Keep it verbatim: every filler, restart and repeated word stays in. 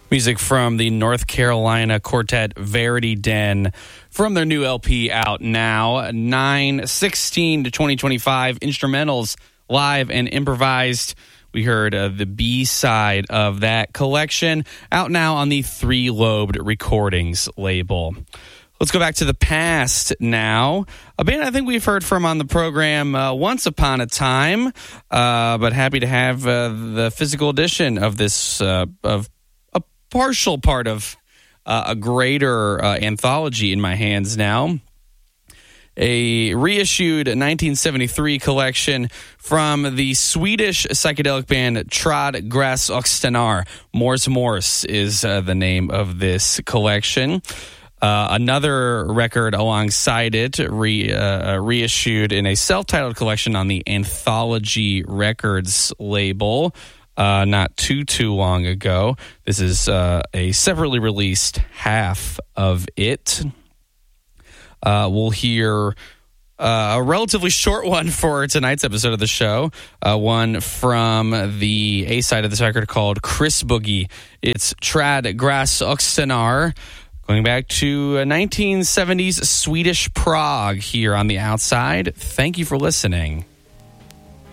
Music from the North Carolina quartet Verity Den from their new L P out now, nine sixteen to twenty twenty-five, instrumentals, live and improvised. We heard uh, the B-side of that collection, out now on the Three Lobed Recordings label. Let's go back to the past now. A band I think we've heard from on the program uh, once upon a time, uh, but happy to have uh, the physical edition of this, uh, of a partial part of uh, a greater uh, anthology in my hands now. A reissued nineteen seventy-three collection from the Swedish psychedelic band Trad Gräs och Stenar. Mors Mors is uh, the name of this collection. Uh, another record alongside it, re, uh, reissued in a self-titled collection on the Anthology Records label uh, not too, too long ago. This is uh, a separately released half of it. Uh, we'll hear uh, a relatively short one for tonight's episode of the show, uh, one from the A-side of this record called Chris Boogie. It's Trad Gräs och Stenar, going back to nineteen seventies Swedish prog here on the outside. Thank you for listening.